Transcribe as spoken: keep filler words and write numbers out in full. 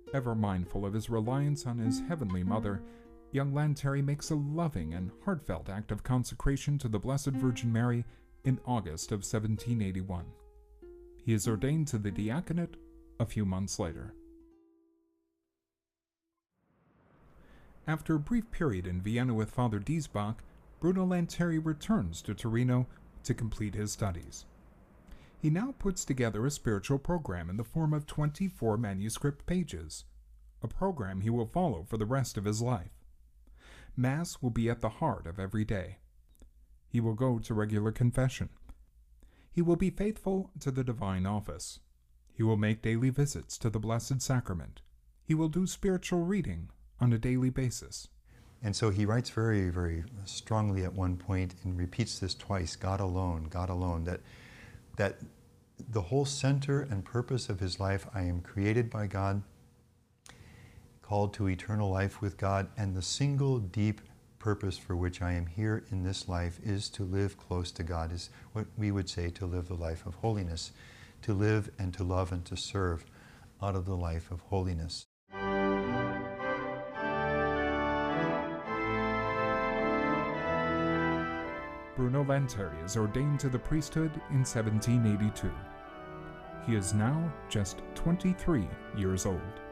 Ever mindful of his reliance on his heavenly mother, young Lanteri makes a loving and heartfelt act of consecration to the Blessed Virgin Mary in August of seventeen eighty-one. He is ordained to the diaconate a few months later. After a brief period in Vienna with Father Diesbach, Bruno Lanteri returns to Torino to complete his studies. He now puts together a spiritual program in the form of twenty-four manuscript pages, a program he will follow for the rest of his life. Mass will be at the heart of every day. He will go to regular confession. He will be faithful to the divine office. He will make daily visits to the Blessed Sacrament. He will do spiritual reading on a daily basis. And so he writes very, very strongly at one point and repeats this twice, God alone, God alone, that, that the whole center and purpose of his life, I am created by God, called to eternal life with God, and the single deep purpose for which I am here in this life is to live close to God, is what we would say to live the life of holiness, to live and to love and to serve out of the life of holiness. Bruno Lanteri is ordained to the priesthood in seventeen eighty-two. He is now just twenty-three years old.